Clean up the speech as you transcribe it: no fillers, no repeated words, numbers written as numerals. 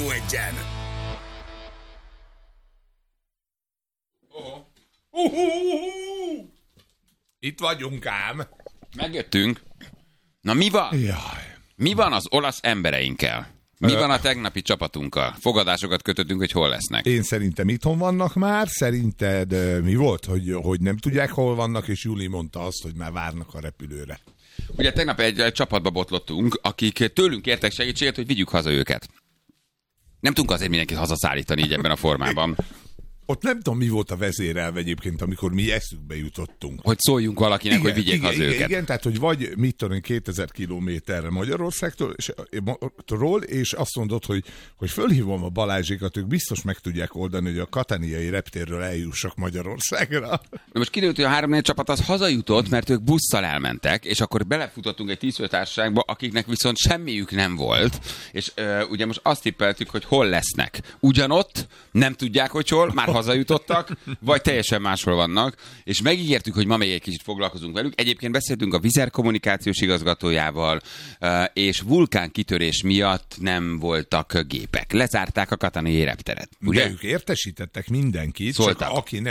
Rádió Egyen. Itt vagyunk ám. Megjöttünk. Na mi van? Jaj. Mi van az olasz embereinkkel? Mi van a tegnapi csapatunkkal? Fogadásokat kötöttünk, hogy hol lesznek. Én szerintem itthon vannak már. Szerinted mi volt, hogy nem tudják, hol vannak, és Júli mondta azt, hogy már várnak a repülőre. Ugye tegnap egy csapatba botlottunk, akik tőlünk kértek segítséget, hogy vigyük haza őket. Nem tudunk azért mindenkit hazaszállítani így ebben a formában. Ott nem tudom, mi volt a vezérelv egyébként, amikor mi eszükbe jutottunk. Hogy szóljunk valakinek, hogy vigyék haza őket. Igen, tehát, hogy vagy mit tudom, 2000 kilométerre Magyarországtól, és azt mondod, hogy fölhívom a Balázsékat, ők biztos meg tudják oldani, hogy a katániai reptérről eljussak Magyarországra. Na most kiderült, hogy a 3-4 csapat az hazajutott, mert ők busszal elmentek, és akkor belefutottunk egy 10 társaságba, akiknek viszont semmiük nem volt, és ugye most azt tippeltük, hogy hol lesznek. Ugyanott, nem tudják, hogy hol, már hazajutottak, vagy teljesen máshol vannak, és megígértük, hogy ma még egy kicsit foglalkozunk velük. Egyébként beszéltünk a Wizz Air kommunikációs igazgatójával, és vulkánkitörés miatt nem voltak gépek. Lezárták a katániai repteret. Ugye ők értesítettek mindenkit, Szóltak. csak aki